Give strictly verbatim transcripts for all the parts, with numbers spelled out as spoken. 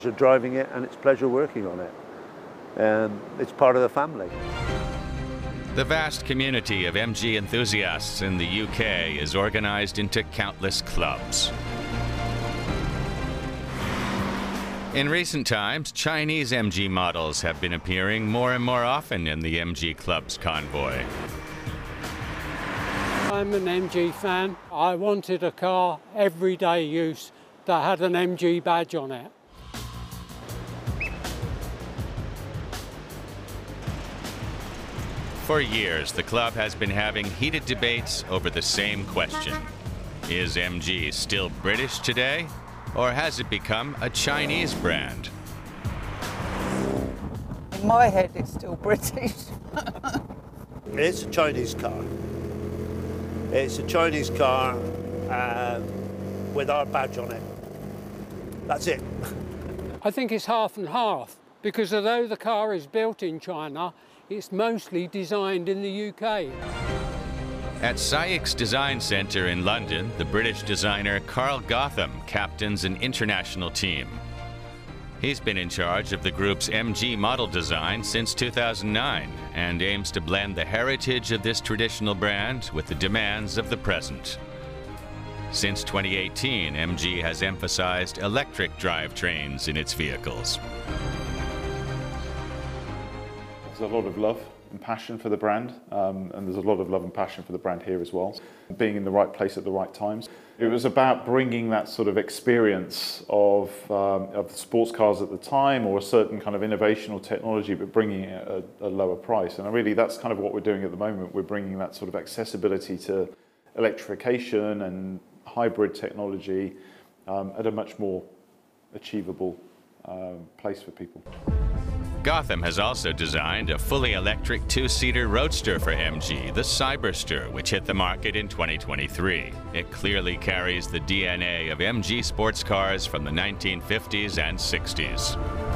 Pleasure driving it and it's pleasure working on it. And it's part of the family. The vast community of M G enthusiasts in the U K is organized into countless clubs. In recent times, Chinese M G models have been appearing more and more often in the M G Club's convoy. I'm an M G fan. I wanted a car everyday use that had an M G badge on it. For years, the club has been having heated debates over the same question. Is M G still British today, or has it become a Chinese brand? In my head, it's still British. It's a Chinese car. It's a Chinese car uh, with our badge on it. That's it. I think it's half and half, because although the car is built in China, it's mostly designed in the U K. At SAIC's Design Centre in London, the British designer Carl Gotham captains an international team. He's been in charge of the group's M G model design since two thousand nine and aims to blend the heritage of this traditional brand with the demands of the present. Since twenty eighteen, M G has emphasized electric drivetrains in its vehicles. There's a lot of love and passion for the brand, um, and there's a lot of love and passion for the brand here as well. Being in the right place at the right times. It was about bringing that sort of experience of, um, of the sports cars at the time, or a certain kind of innovation or technology, but bringing it at a, a lower price. And really that's kind of what we're doing at the moment. We're bringing that sort of accessibility to electrification and hybrid technology um, at a much more achievable uh, place for people. Gotham has also designed a fully electric two-seater roadster for M G, the Cyberster, which hit the market in twenty twenty-three. It clearly carries the D N A of M G sports cars from the nineteen fifties and sixties.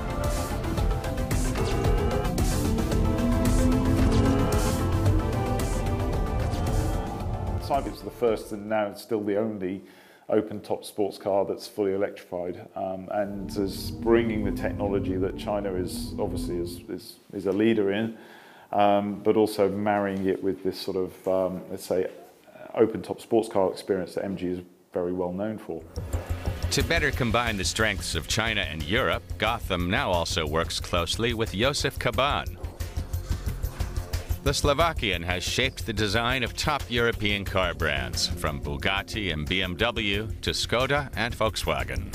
Cyber's the first and now it's still the only open-top sports car that's fully electrified, um, and is bringing the technology that China is obviously is, is, is a leader in, um, but also marrying it with this sort of, um, let's say, open-top sports car experience that M G is very well known for. To better combine the strengths of China and Europe, Gotham now also works closely with Josef Kaban. The Slovakian has shaped the design of top European car brands, from Bugatti and B M W to Skoda and Volkswagen.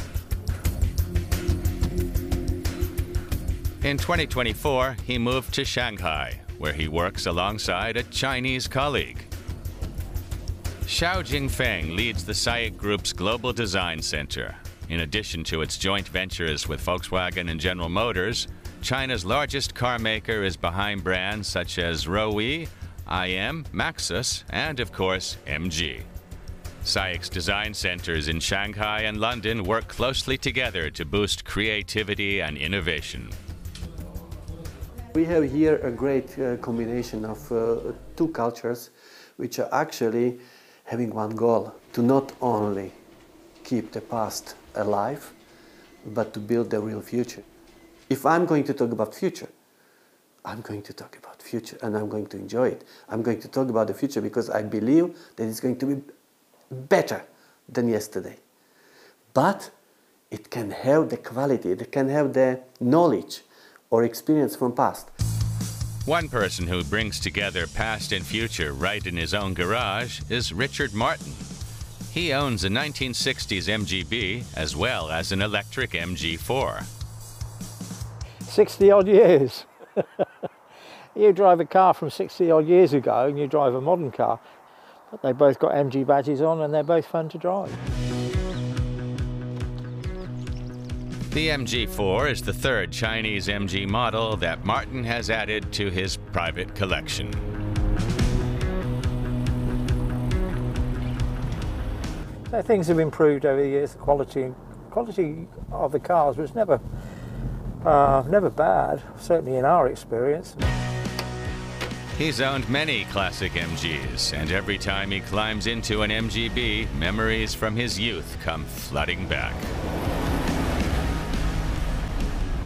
In twenty twenty-four, he moved to Shanghai, where he works alongside a Chinese colleague. Xiao Jingfeng leads the SAIC Group's Global Design Center. In addition to its joint ventures with Volkswagen and General Motors, China's largest car maker is behind brands such as Rowi, I M, Maxus, and of course, M G. SAIC's design centers in Shanghai and London work closely together to boost creativity and innovation. We have here a great uh, combination of uh, two cultures which are actually having one goal, to not only keep the past alive, but to build the real future. If I'm going to talk about future, I'm going to talk about future and I'm going to enjoy it. I'm going to talk about the future because I believe that it's going to be better than yesterday. But it can have the quality, it can have the knowledge or experience from past. One person who brings together past and future right in his own garage is Richard Martin. He owns a nineteen sixties M G B as well as an electric M G four. sixty odd years. You drive a car from sixty odd years ago and you drive a modern car, but they both got M G badges on and they're both fun to drive. The M G four is the third Chinese M G model that Martin has added to his private collection. So things have improved over the years. The quality, quality of the cars was never Uh, never bad, certainly in our experience. He's owned many classic M Gs, and every time he climbs into an M G B, memories from his youth come flooding back.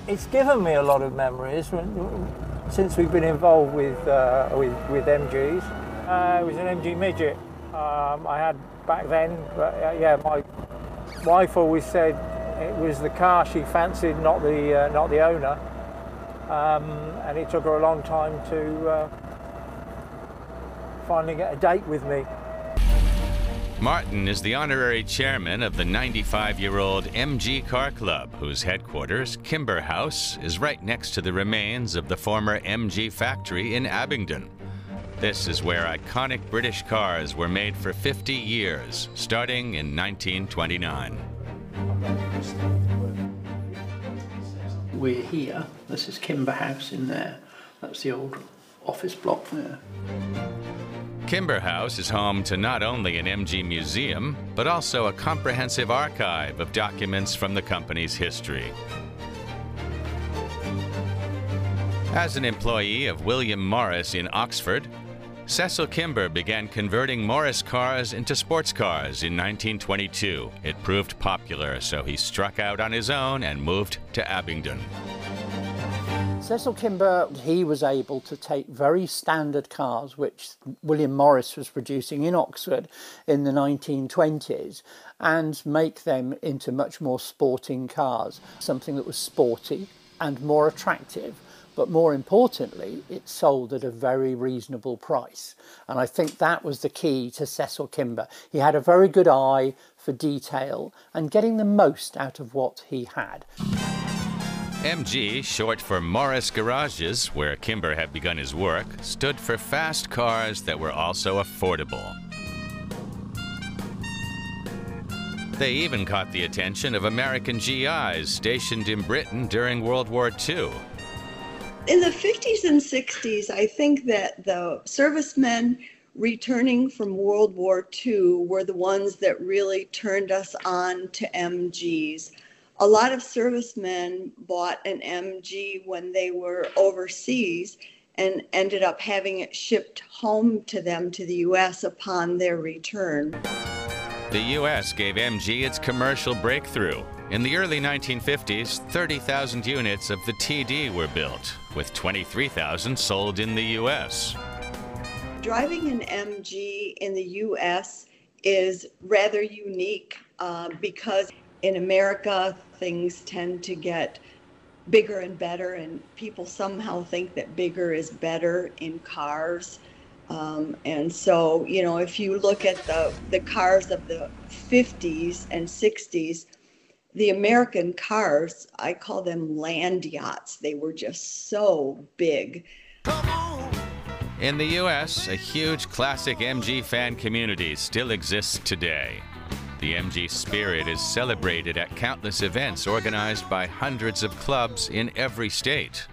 it's given me a lot of memories since we've been involved with uh, with, with M Gs. Uh, it was an M G Midget um, I had back then, but uh, yeah, my wife always said it was the car she fancied, not the uh, not the owner, um, and it took her a long time to uh, finally get a date with me. Martin is the honorary chairman of the ninety-five-year-old M G Car Club, whose headquarters, Kimber House, is right next to the remains of the former M G factory in Abingdon. This is where iconic British cars were made for fifty years, starting in nineteen twenty-nine. We're here. This is Kimber House in there. That's the old office block there. Kimber House is home to not only an M G museum, but also a comprehensive archive of documents from the company's history. As an employee of William Morris in Oxford, Cecil Kimber began converting Morris cars into sports cars in nineteen twenty-two. It proved popular, so he struck out on his own and moved to Abingdon. Cecil Kimber, he was able to take very standard cars, which William Morris was producing in Oxford in the nineteen twenties, and make them into much more sporting cars, something that was sporty and more attractive. But more importantly, it sold at a very reasonable price. And I think that was the key to Cecil Kimber. He had a very good eye for detail and getting the most out of what he had. M G, short for Morris Garages, where Kimber had begun his work, stood for fast cars that were also affordable. They even caught the attention of American G Is stationed in Britain during World War Two. In the fifties and sixties, I think that the servicemen returning from World War Two were the ones that really turned us on to M Gs. A lot of servicemen bought an M G when they were overseas and ended up having it shipped home to them to the U S upon their return. The U S gave M G its commercial breakthrough. In the early nineteen fifties, thirty thousand units of the T D were built, with twenty-three thousand sold in the U S. Driving an M G in the U S is rather unique uh, because in America, things tend to get bigger and better, and people somehow think that bigger is better in cars. Um, and so, you know, if you look at the, the cars of the fifties and sixties, the American cars, I call them land yachts. They were just so big. In the U S, a huge classic M G fan community still exists today. The M G spirit is celebrated at countless events organized by hundreds of clubs in every state.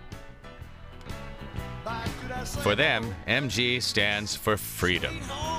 For them, M G stands for freedom.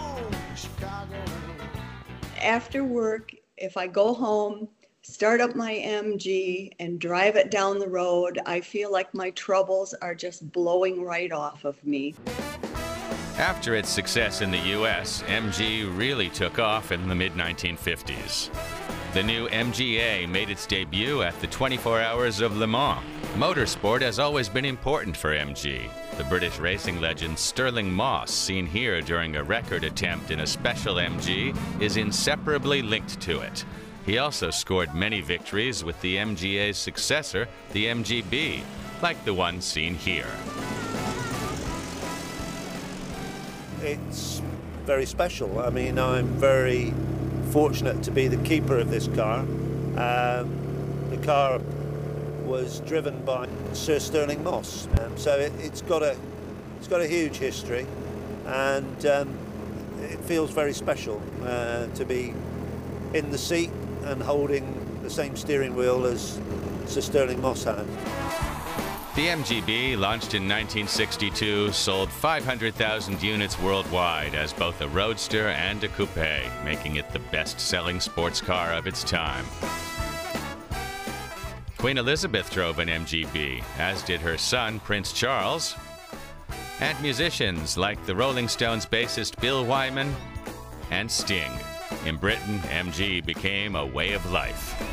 After work, if I go home, start up my M G and drive it down the road, I feel like my troubles are just blowing right off of me. After its success in the U S, M G really took off in the mid nineteen fifties. The new M G A made its debut at the twenty-four Hours of Le Mans. Motorsport has always been important for M G. The British racing legend Stirling Moss, seen here during a record attempt in a special M G, is inseparably linked to it. He also scored many victories with the M G A's successor, the M G B, like the one seen here. It's very special. I mean, I'm very fortunate to be the keeper of this car. Um, the car was driven by Sir Stirling Moss, um, so it, it's got a it's got a huge history, and um, it feels very special uh, to be in the seat and holding the same steering wheel as Sir Stirling Moss had. The M G B, launched in nineteen sixty-two, sold five hundred thousand units worldwide as both a roadster and a coupe, making it the best-selling sports car of its time. Queen Elizabeth drove an M G B, as did her son, Prince Charles, and musicians like the Rolling Stones bassist Bill Wyman and Sting. In Britain, M G became a way of life.